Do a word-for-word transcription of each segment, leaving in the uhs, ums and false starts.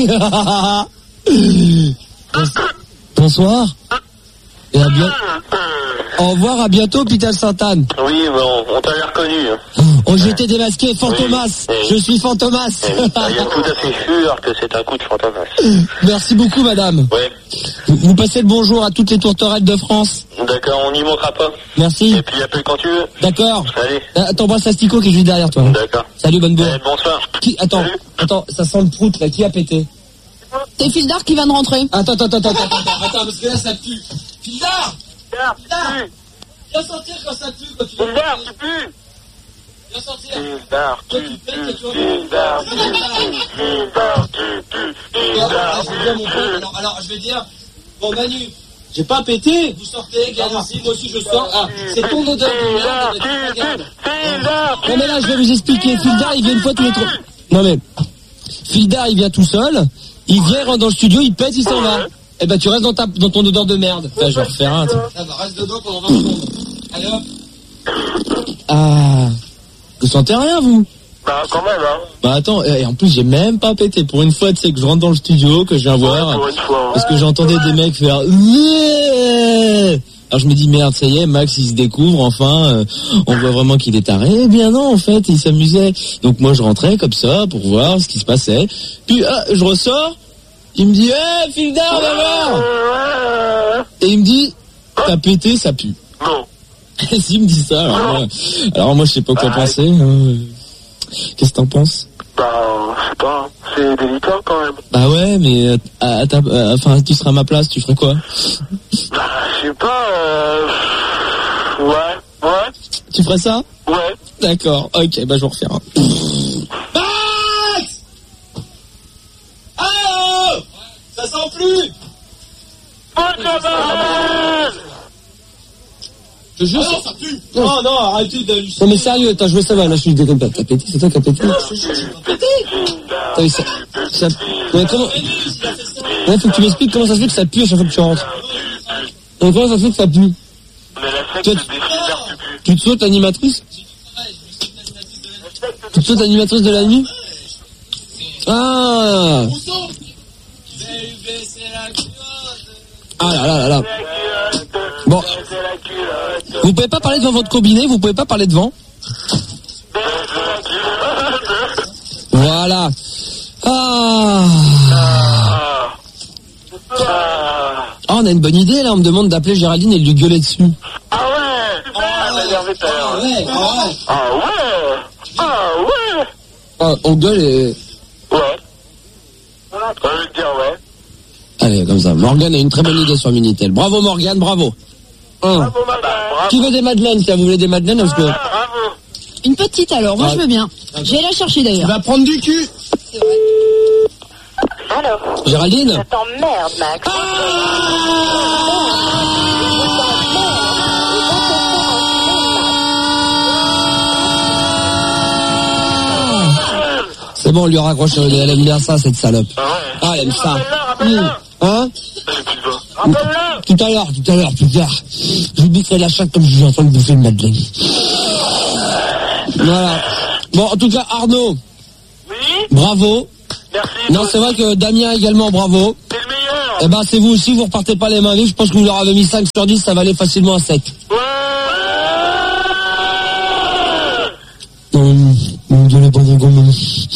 Bonsoir. Et à bien... Au revoir, à bientôt, hôpital Sainte-Anne. Oui, bon, on t'avait reconnu. Oh, j'ai été démasqué, Fantomas. Oui, oui. Je suis Fantomas. Oui, il y a tout à fait sûr que c'est un coup de Fantomas. Merci beaucoup, madame. Ouais. Vous passez le bonjour à toutes les tourterettes de France. D'accord, on n'y manquera pas. Merci. Et puis appelle quand tu veux. D'accord. Allez. Ah, t'embrasses Astico qui est juste derrière toi. D'accord. Salut, bonne bourre. Eh, bonsoir. Qui... Attends, Salut. attends, ça sent le prout là, qui a pété? C'est Fildar qui vient de rentrer. Attends, attends, attends, attends, attends, attends, parce que là ça pue. Fildar! Fildar, Fildar! Viens sortir quand ça pue, quand tu veux. Fildar, tu pues. Viens sortir. Fildar, Toi tu tu pues. pètes, toi tu Fildar, tu pues. Fildar, tu pues. Fildar, je vais dire mon pote, alors, alors je vais dire, bon Manu, j'ai pas pété, vous sortez, garde aussi, moi aussi je sors. Ah, c'est ton odeur de merde, tu la gardes. Non mais là je vais vous expliquer, Fildar il vient une fois tous les trois. Non mais, Fildar il vient tout seul, il vient, il rentre dans le studio, il pète, il s'en va. Eh ben tu restes dans, ta, dans ton odeur de merde. Enfin, je vais refaire un. Ah bah reste dedans pendant vingt secondes. Allez hop. Ah, vous sentez rien vous? Bah quand même, hein. Bah attends, et en plus j'ai même pas pété. Pour une fois, tu sais que je rentre dans le studio, que je viens voir, Pour une fois. parce que j'entendais des mecs faire. Alors je me dis merde, ça y est, Max il se découvre enfin, euh, on voit vraiment qu'il est taré. Eh bien non, en fait, il s'amusait. Donc moi je rentrais comme ça pour voir ce qui se passait. Puis ah, je ressors, il me dit eh hey, Fildar, viens voir. Et il me dit t'as pété, ça pue. Non. Et s'il me dit ça, alors, moi, alors moi je sais pas quoi penser. Hein. Qu'est-ce que t'en penses? Bah, je sais pas, c'est délicat quand même. Bah ouais, mais euh, à, à ta, euh, enfin, tu seras à ma place, tu ferais quoi? Bah, je sais pas, euh... Ouais, ouais. Tu ferais ça? Ouais. D'accord, ok, bah je vais refaire un. Max! Allô? Ça sent plus! Je jure, ça pue! Non, non, arrêtez de... Non mais sérieux, attends, je veux savoir, là je suis déconne pas. T'as pété, c'est toi qui as pété? Non, je te jure, j'ai pas pété! Attends, ça... ça... Ouais, comment... Ouais, faut que tu m'expliques comment ça se fait que ça pue à chaque fois que tu rentres. Donc comment ça se fait que ça pue? Mais la fête, Toi, c'est des Fildar, tu pues. Tu te sautes animatrice? Tu te sautes animatrice de la nuit? Ah! Ah là là là là. Bon. Vous pouvez pas parler devant votre combiné, vous pouvez pas parler devant. Voilà. Ah. Ah, on a une bonne idée là, on me demande d'appeler Géraldine et de lui gueuler dessus. Ah ouais. Ah, elle m'a énervé tout à l'heure. Ah ouais, ah ouais. Ah ouais. Ah ouais. Ah, on gueule et... Ouais. On va le dire ouais. Allez, comme ça. Morgane a une très bonne idée sur Minitel. Bravo Morgane, bravo. Hein. Bravo, madame. Qui veut des madeleines, si vous voulez des madeleines, parce que... Bravo. Une petite alors, moi Ah. je veux bien. J'ai la chercher Tu d'ailleurs. vas prendre du cul. Alors, Géraldine. je t'emmerde, Max. C'est bon, on lui raccroche, elle aime bien ça, cette salope. Ah, elle aime ça. Mmh. Hein? Rappelle-la. Tout à l'heure, tout à l'heure, plus tard. Je vous boufferai la chatte comme je suis en train de bouffer une madeleine. Voilà. Bon, en tout cas, Arnaud. Oui. Bravo. Merci. Non, c'est vrai que Damien également, bravo. C'est le meilleur. Eh ben, c'est vous aussi, vous repartez pas les mains vides. Je pense que vous leur avez mis cinq sur dix, ça valait facilement à sept. Ouais. Hum, hum, de la bande de gomme.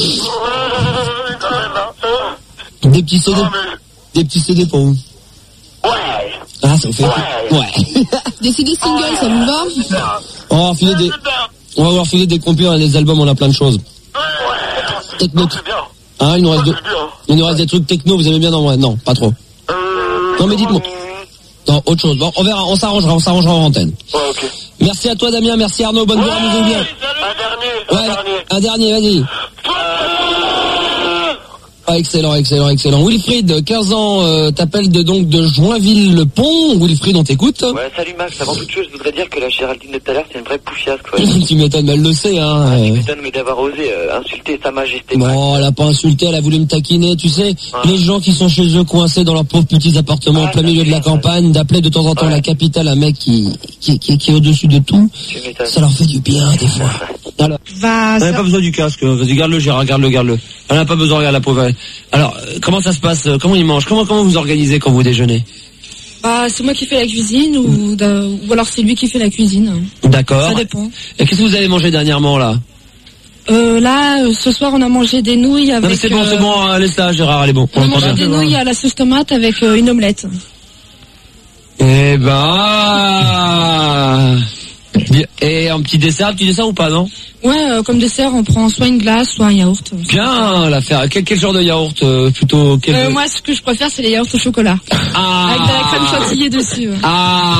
Des petits C D. Des petits C D pour vous. Ouais. Ah, ça vous fait... Ouais. Ouais. Des C D singles, ça vous va? On va filer des... On va voir filer des compil, on a des albums, on a plein de choses. Ouais. Techno. C'est bien. Hein, il nous reste, de... C'est bien. il nous reste des trucs techno, vous aimez bien? Non, ouais, non, pas trop. Euh... Non, mais dites-moi. Non, autre chose. Bon, on verra, on s'arrangera, on s'arrangera en antenne. Ouais, ok. Merci à toi, Damien, merci Arnaud, bonne journée, amusez-vous bien. Un dernier. Un Ouais, dernier. un dernier, vas-y. Ah, excellent, excellent, excellent. Wilfried, quinze ans, euh, t'appelles de, donc de Joinville-le-Pont. Wilfried, on t'écoute. Ouais, salut Max. Avant toute chose, je voudrais dire que la Géraldine de tout à l'heure, c'est une vraie poufiasse, quoi. Tu m'étonnes, mais elle le sait, hein. Ah, tu euh. m'étonnes, mais d'avoir osé euh, insulter sa majesté. Max. Non, elle a pas insulté, elle a voulu me taquiner, tu sais. Ouais. Les gens qui sont chez eux coincés dans leurs pauvres petits appartements Ouais, en plein ça milieu de la fait, campagne, d'appeler de temps en temps Ouais. la capitale un mec qui, qui, qui, qui est au-dessus de tout. Tu m'étonnes. Ça leur fait du bien, des fois. Alors. Va. Elle n'a pas besoin du casque. Vas-y, garde-le, Gérard, garde-le, garde-le. Elle n'a pas besoin, regarde la pauvre. alors, euh, comment ça se passe? Comment ils mangent? Comment comment vous organisez quand vous déjeunez? Bah, c'est moi qui fais la cuisine ou, ou alors c'est lui qui fait la cuisine. D'accord. Ça dépend. Et qu'est-ce que vous avez mangé dernièrement là? Euh, là, euh, ce soir, on a mangé des nouilles avec... Non mais c'est bon, euh, c'est bon, euh, laisse ça, Gérard, elle est bon. On, on a mangé des nouilles à la sauce tomate avec euh, une omelette. Eh ben... Et un petit dessert, un petit dessert ou pas, non? Ouais, euh, comme dessert, on prend soit une glace, soit un yaourt. Bien, l'affaire. Quel, quel genre de yaourt euh, plutôt quel... euh, Moi, ce que je préfère, c'est les yaourts au chocolat. Ah. Avec de la crème chantilly dessus. Ouais.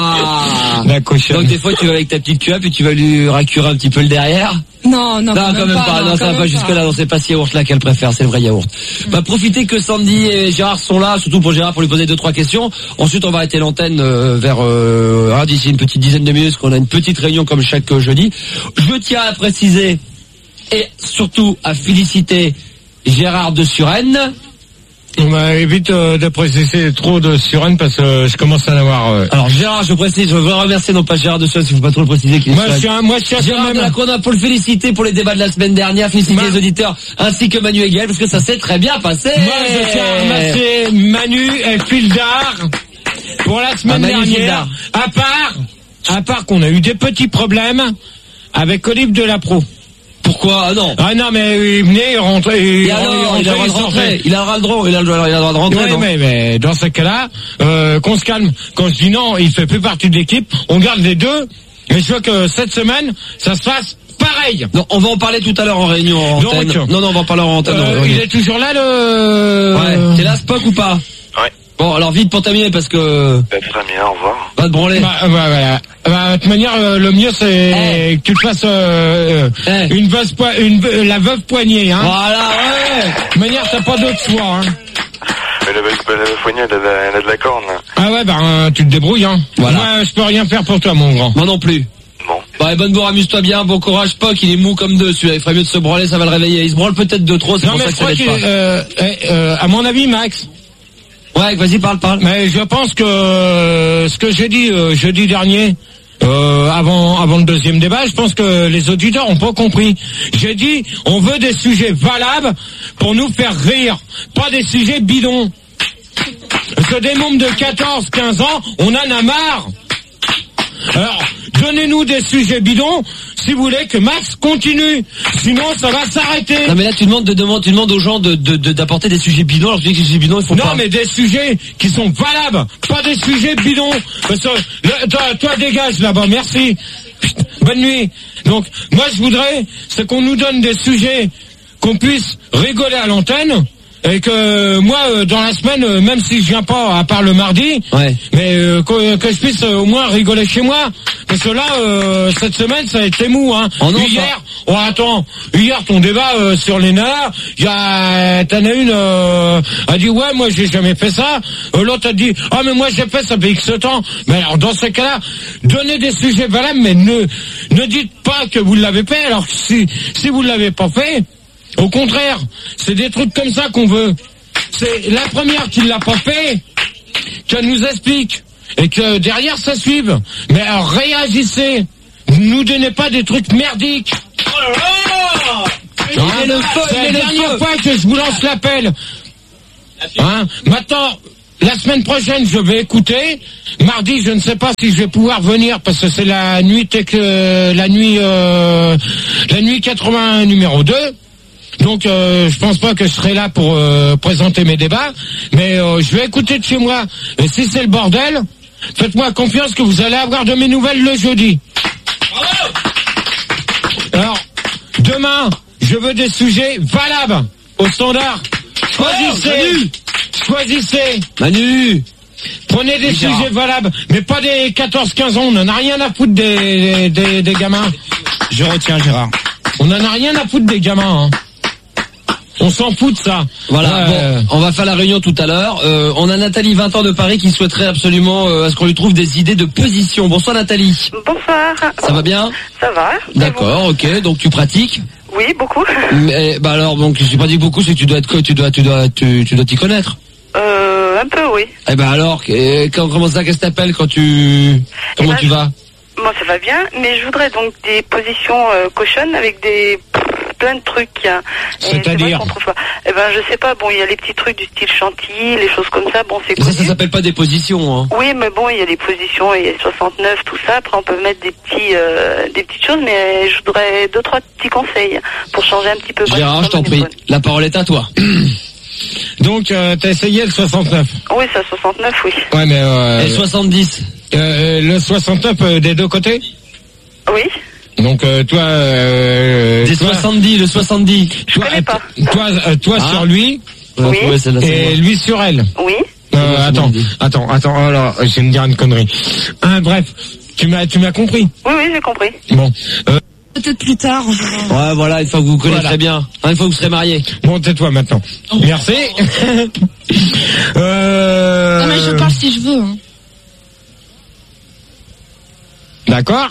Ah. La cochonne. Donc des fois, tu vas avec ta petite cuve et tu vas lui racurer un petit peu le derrière. Non, non, Non, quand même pas. Non, ça va pas jusque là. Non, c'est pas ce yaourt là qu'elle préfère. C'est le vrai yaourt. Mmh. Bah, profitez que Sandy et Gérard sont là, surtout pour Gérard, pour lui poser deux trois questions. Ensuite, on va arrêter l'antenne euh, vers euh, ah, d'ici une petite dizaine de minutes, parce qu'on a une petite réunion comme chaque euh, jeudi. Je tiens à préciser et surtout à féliciter Gérard de Suresnes. On m'a évite euh, de préciser trop de Suresnes parce que euh, je commence à en avoir. Euh... Alors Gérard, je précise, je veux remercier non pas Gérard de Suresnes, il faut pas trop le préciser qu'il est moi, je suis un, moi je suis un Gérard de la Corona pour le féliciter pour les débats de la semaine dernière, féliciter Ma... les auditeurs ainsi que Manu et Gaël parce que ça s'est très bien passé. Moi je tiens à remercier Manu et Fildar pour la semaine ah, dernière. À part, à part qu'on a eu des petits problèmes avec Olive de la Pro. Pourquoi? Ah non. Ah non, mais il venait, il rentrait, il, il, alors, il, il, a le droit de rentrer. Il a le droit, il a le droit, il a le droit de rentrer. Oui, non mais, mais dans ce cas-là, euh, qu'on se calme. Quand je dis non, il fait plus partie de l'équipe. On garde les deux. Mais je veux que cette semaine, ça se fasse pareil. Non, on va en parler tout à l'heure en réunion. En antenne. Donc, non, non, on va en parler en antenne. Euh, il est toujours là, le. Ouais. T'es là, Spock ou pas? Ouais. Bon, alors vite pour terminer parce que. Bah, très bien, au revoir. Va te branler. Bah, bah, voilà. Bah, de toute manière, euh, le mieux c'est hey. que tu te fasses euh, hey. une veuve, une euh, la veuve poignée, hein. Voilà, ouais. De toute manière, t'as pas d'autre choix, hein. Mais la veuve, la veuve poignée, elle a, elle a de la corne. Ah ouais, bah euh, tu te débrouilles, hein. Voilà. Moi, je peux rien faire pour toi, mon grand. Moi non plus. Bon. Bah, bonne bourre, amuse-toi bien, bon courage, Spock, il est mou comme deux, celui-là, il ferait mieux de se branler, ça va le réveiller. Il se branle peut-être de trop, c'est non, pour mais ça que ça l'aide pas. Euh, euh, à mon avis, Max. Ouais, vas-y, parle, parle. Mais je pense que euh, ce que j'ai dit euh, jeudi dernier, euh, avant avant le deuxième débat, je pense que les auditeurs ont pas compris. J'ai dit, on veut des sujets valables pour nous faire rire, pas des sujets bidons. Parce que des mômes de quatorze quinze ans, on en a marre. Alors, donnez-nous des sujets bidons si vous voulez que Max continue. Sinon, ça va s'arrêter. Non, mais là, tu demandes de demander, tu demandes aux gens de, de, de, d'apporter des sujets bidons. Alors, tu dis que les sujets bidons, il faut non, pas. Non, mais des sujets qui sont valables. Pas des sujets bidons. Parce que, le, toi, toi, dégage là-bas. Merci. Putain, bonne nuit. Donc, moi, je voudrais, c'est qu'on nous donne des sujets qu'on puisse rigoler à l'antenne. Et que moi, euh, dans la semaine, euh, même si je viens pas, à part le mardi, ouais. mais euh, que, que je puisse euh, au moins rigoler chez moi. Parce que là, euh, cette semaine, ça a été mou. Hein. Oh non, hier, oh attends, hier ton débat euh, sur les nerfs, y a, t'en as une, euh, a dit ouais, moi j'ai jamais fait ça. Euh, L'autre a dit ah mais moi j'ai fait ça fait X temps. Mais alors dans ce cas-là, donnez des sujets valables, mais ne ne dites pas que vous l'avez fait. Alors que si si vous l'avez pas fait. Au contraire, c'est des trucs comme ça qu'on veut. C'est la première qui l'a pas fait, qu'elle nous explique, et que derrière ça suive. Mais alors réagissez, nous donnez pas des trucs merdiques. Oh là là, hein, il est le feu, c'est la dernière feu. fois que je vous lance l'appel. Hein, maintenant, la semaine prochaine, je vais écouter. Mardi, je ne sais pas si je vais pouvoir venir parce que c'est la nuit, euh, la nuit, euh, la nuit quatre-vingt-un numéro deux. Donc euh, je pense pas que je serai là pour euh, présenter mes débats, mais euh, je vais écouter de chez moi. Et si c'est le bordel, faites-moi confiance que vous allez avoir de mes nouvelles le jeudi. Bravo. Alors, demain, je veux des sujets valables au standard. Choisissez, Manu. choisissez. Manu. Prenez des Déjà. sujets valables, mais pas des quatorze quinze ans. On n'en a rien à foutre des, des, des gamins. Je retiens, Gérard. On n'en a rien à foutre des gamins, hein. On s'en fout de ça. Voilà, euh... bon, on va faire la réunion tout à l'heure. Euh, on a Nathalie, vingt ans de Paris, qui souhaiterait absolument euh, à ce qu'on lui trouve des idées de position. Bonsoir Nathalie. Bonsoir. Ça va bien? Ça va. D'accord, bon. Ok. Donc tu pratiques? Oui, beaucoup. Mais bah alors, donc si tu pratiques beaucoup, c'est que tu dois être, tu dois, tu dois, tu, tu dois t'y connaître. Euh, un peu, oui. Eh ben alors, et, comment ça, qu'est-ce que t'appelles quand tu, comment eh ben, tu vas? Moi, ça va bien, mais je voudrais donc des positions euh, cochonnes avec des plein de trucs. Hein. C'est-à-dire trouve pas. Eh ben, je sais pas. Bon, il y a les petits trucs du style chantilly, les choses comme ça. Bon, c'est Ça, ça s'appelle pas des positions. Hein. Oui, mais bon, il y a des positions, il y a soixante-neuf, tout ça. Après, on peut mettre des petits, euh, des petites choses, mais je voudrais deux, trois petits conseils pour changer un petit peu. Gérard, je t'en prie. La parole est à toi. Donc, euh, t'as essayé le soixante-neuf? Oui, c'est à soixante-neuf, oui. Ouais, mais... Euh, Et le soixante-dix euh, Le soixante-neuf euh, des deux côtés? Oui. Donc, euh, toi... Euh, Des toi, soixante-dix, le soixante-dix. Je connais pas. Toi, euh, toi Ah. sur lui, Oui. Ouais, celle-là, c'est et moi. lui sur elle. Oui. Euh, attends, attends, attends, oh là, je vais me dire une connerie. Hein, bref, tu m'as, tu m'as compris. Oui, oui, j'ai compris. Bon, euh, Peut-être plus tard. on verra. Ouais, voilà, une fois que vous vous connaissez Voilà. très bien. Hein, une fois que vous serez mariés. bon, tais-toi maintenant. Merci. euh... Non mais je parle si je veux. Hein. D'accord.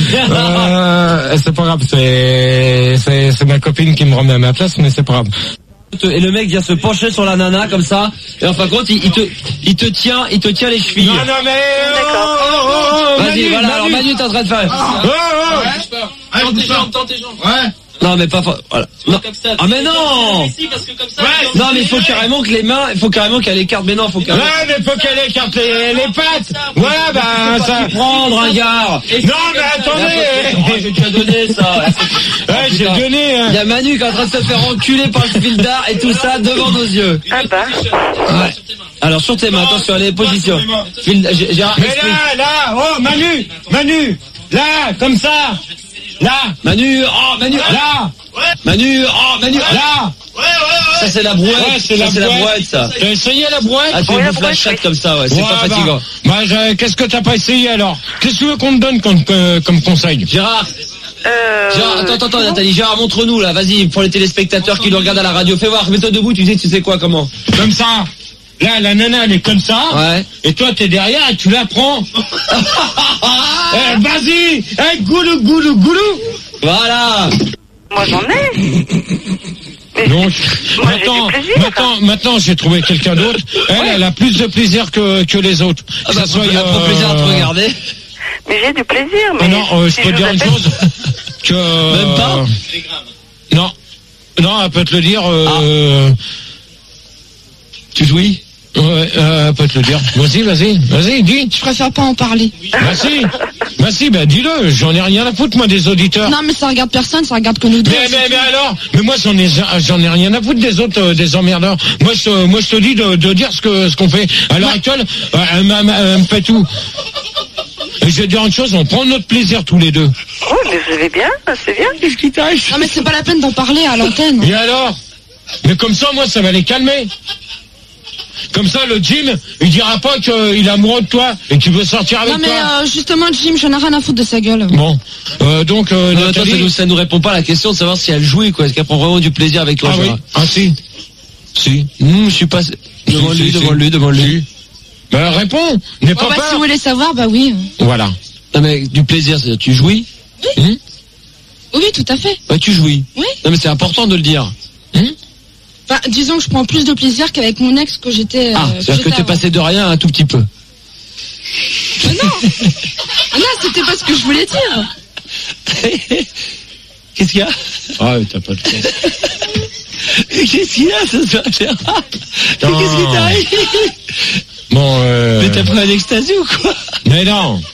euh, c'est pas grave, c'est, c'est, c'est ma copine qui me remet à ma place, mais c'est pas grave. Et le mec vient se pencher sur la nana comme ça. Et en fin de compte, il, il te, il te tient, il te tient les chevilles. Non, non, mais... D'accord. Oh, oh, oh, Vas-y, Manu, voilà. Manu. Alors Manu, t'es en train de faire. Oh, oh. Tente tes jambes, tente tes jambes. Ouais. Non, mais pas fort. Voilà. Non. Comme ça. Ah mais non. Ici, parce que comme ça, Ouais. les Non, jambes, mais il faut carrément que les mains, il faut carrément qu'elle écarte. Mais non, il faut carrément. Ouais, mais faut qu'elle écarte les, les pattes. Voilà, bah, ça... Prendre un gars. Non, mais attendez. Oh, j'ai déjà donné ça. Ouais, j'ai putain. donné, hein. Il y a Manu qui est en train de se faire enculer par le fil d'art et tout ça devant nos yeux. Ah bah. Ouais. Alors sur tes mains, attention, les positions. Fil- G- Gérard, Mais explique. là, là, oh, Manu, Manu, là, comme ça, là, Manu, oh Manu, là, Manu, oh Manu, là. ça c'est la brouette, Ouais, c'est ça la c'est la brouette. brouette ça. T'as essayé la brouette? Ah tu Oui, la bouffes la brouette, chatte oui. comme ça, ouais, c'est Ouais, pas bah, fatigant. Bah, je- qu'est-ce que t'as pas essayé alors? Qu'est-ce que tu veux qu'on te donne comme, comme, comme conseil? Gérard, Euh... Gérard, attends, attends, attends, Nathalie, Gérard, montre-nous là, vas-y, pour les téléspectateurs qui nous regardent à la radio, fais voir, mets-toi debout, tu sais, tu sais quoi, comment? Comme ça. Là, la nana, elle est comme ça. Ouais. Et toi, t'es derrière et tu la prends. Eh, vas-y. Eh, goulou, goulou, goulou. Voilà. Moi, j'en ai. Mais Donc, moi, j'ai maintenant, du plaisir. maintenant, maintenant, j'ai trouvé quelqu'un d'autre. Elle, elle a plus de plaisir que, que les autres. Ah Que bah, ça soit, elle prend euh, plaisir à te regarder. Mais j'ai du plaisir. Mais Ah non, euh, je si peux te vous dire une appelle- chose. Que, Même pas Non. Non, elle peut te le dire. Euh, Tu jouis? Ouais, euh, elle peut te le dire. Vas-y, vas-y, vas-y, dis. Je préfère pas en parler. Bah si, bah si, bah dis-le. J'en ai rien à foutre, moi, des auditeurs. Non mais ça regarde personne, ça regarde que nous deux. Mais, mais, mais alors, mais moi j'en ai j'en ai rien à foutre des autres, euh, des emmerdeurs. Moi je te- moi je te dis de, de dire ce que ce qu'on fait à l'heure actuelle. euh, Elle, m'a- m'a- elle me fait tout. Et je vais dire une chose, on prend notre plaisir tous les deux. Oh, mais vous allez bien, c'est bien. Qu'est-ce qui t'arrive? Non mais c'est pas la peine d'en parler à l'antenne. Et alors? Mais comme ça, moi ça va les calmer. Comme ça, le Jim, il dira pas qu'il est amoureux de toi et qu'il veut sortir avec Non mais toi. euh, justement Jim, j'en ai rien à foutre de sa gueule. Bon, euh, donc euh, Non, attends, ça Nathalie. nous, ça nous répond pas à la question de savoir si elle jouit, quoi. Est-ce qu'elle prend vraiment du plaisir avec toi, Ah oui, Gérard? ah si, si. Hum, je suis pas... Devant Si, lui, si, devant si. lui, devant lui. Bah réponds, n'aie Oh, pas bah, si peur. vous voulez savoir, bah oui. Voilà. Non mais du plaisir, c'est-à-dire tu jouis? Hum Oui, tout à fait. Ouais, tu jouis. Oui. Non mais c'est important de le dire. Hum Enfin, disons que je prends plus de plaisir qu'avec mon ex que j'étais. Ah, euh, c'est-à-dire que j'étais t'es avant. passé de rien à un tout petit peu. Mais non. Ah non, c'était pas ce que je voulais dire. Qu'est-ce qu'il y a? Ah, t'as pas de chance. Qu'est-ce qu'il y a ce soir, Gérard? Non. Qu'est-ce qui t'arrive? Bon, euh... Mais t'as pris un ecstasy ou quoi? Mais non.